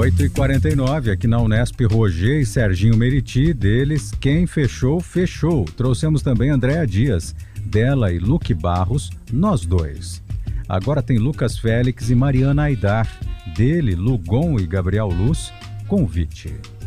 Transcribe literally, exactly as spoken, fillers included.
oito e quarenta e nove, aqui na Unesp, Roger e Serginho Meriti, deles, quem fechou, fechou. Trouxemos também Andréa Dias, dela e Luque Barros, nós dois. Agora tem Lucas Félix e Mariana Aidar, dele, Lugon e Gabriel Luz, convite.